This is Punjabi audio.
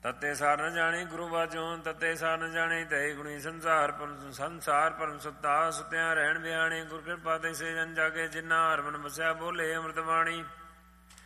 ਤਤੇ ਸਾਰ ਨ ਜਾਣੀ ਗੁਰੂ ਬਾਝੋਂ, ਤਤੇ ਸਾਰ ਨ ਜਾਣੀ ਤੈ ਗੁਣੀ ਸੰਸਾਰ ਪਰਮ ਸੁੱਤਾ ਸੁੱਤਿਆਂ ਰਹਿਣ ਬਿਆਣੇ। ਗੁਰ ਕਿਰਪਾ ਤੇ ਸੇ ਜਨ ਜਾਗੇ, ਜਿਨ੍ਹਾਂ ਹਰ ਮਨ ਵਸਿਆ ਬੋਲੇ ਅੰਮ੍ਰਿਤ ਬਾਣੀ।